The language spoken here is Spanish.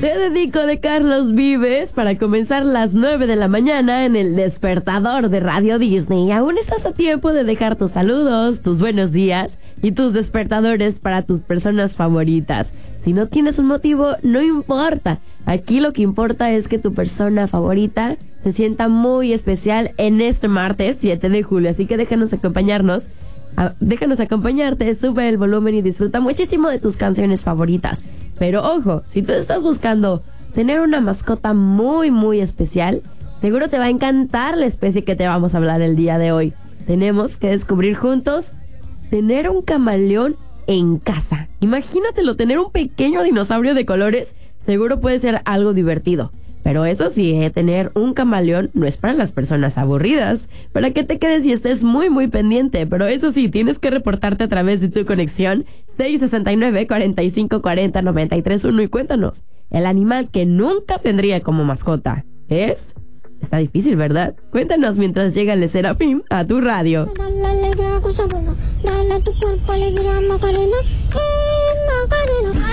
Te dedico de Carlos Vives para comenzar las 9 de la mañana en el despertador de Radio Disney. Aún estás a tiempo de dejar tus saludos, tus buenos días y tus despertadores para tus personas favoritas. Si no tienes un motivo, no importa. Aquí lo que importa es que tu persona favorita se sienta muy especial en este martes 7 de julio. Así que déjanos acompañarte, sube el volumen y disfruta muchísimo de tus canciones favoritas. Pero ojo, si tú estás buscando tener una mascota muy muy especial, seguro te va a encantar la especie que te vamos a hablar el día de hoy. Tenemos que descubrir juntos tener un camaleón en casa. Imagínatelo, tener un pequeño dinosaurio de colores seguro puede ser algo divertido. Pero eso sí, tener un camaleón no es para las personas aburridas. Para que te quedes y estés muy muy pendiente. Pero eso sí, tienes que reportarte a través de tu conexión 669-4540-931 y cuéntanos, el animal que nunca tendría como mascota es... Está difícil, ¿verdad? Cuéntanos mientras llega el Serafín a tu radio. Dale alegría, cosa buena. Dale a tu cuerpo alegría, Macarena. Macarena.